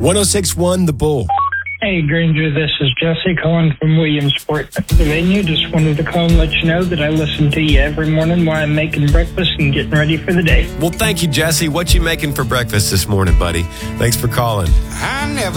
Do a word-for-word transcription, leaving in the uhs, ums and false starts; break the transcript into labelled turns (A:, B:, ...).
A: oh six point one The Bull.
B: Hey, Granger, this is Jesse calling from Williamsport, Pennsylvania. Just wanted to call and let you know that I listen to you every morning while I'm making breakfast and getting ready for the day.
A: Well, thank you, Jesse. What you making for breakfast this morning, buddy? Thanks for calling.
C: I never